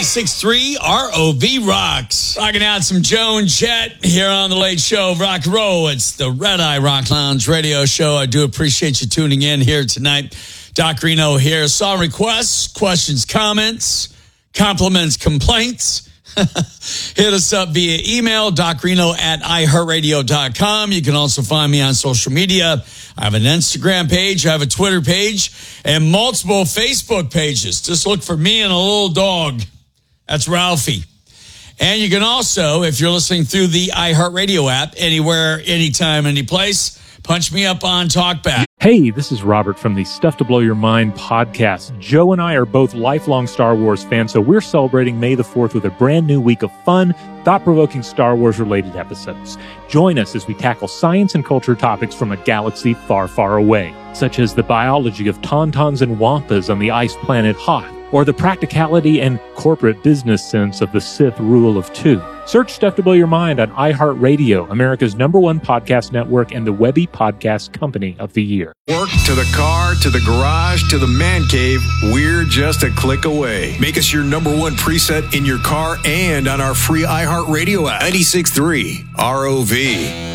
96.3 ROV Rocks. Rocking out some Joan Jett here on the Late Show of Rock and Roll. It's the Red Eye Rock Lounge radio show. I do appreciate you tuning in here tonight. Doc Reno here. Song requests, questions, comments, compliments, complaints. Hit us up via email, docreno@iheartradio.com. You can also find me on social media. I have an Instagram page, I have a Twitter page, and multiple Facebook pages. Just look for me and a little dog. That's Ralphie. And you can also, if you're listening through the iHeartRadio app, anywhere, anytime, anyplace, punch me up on TalkBack. Hey, this is Robert from the Stuff to Blow Your Mind podcast. Joe and I are both lifelong Star Wars fans, so we're celebrating May the 4th with a brand new week of fun, thought-provoking Star Wars-related episodes. Join us as we tackle science and culture topics from a galaxy far, far away, such as the biology of tauntauns and wampas on the ice planet Hoth, or the practicality and corporate business sense of the Sith Rule of Two. Search Stuff to Blow Your Mind on iHeartRadio, America's #1 podcast network and the Webby Podcast Company of the Year. Work to the car, to the garage, to the man cave, we're just a click away. Make us your #1 preset in your car and on our free iHeartRadio app. 96.3 ROV.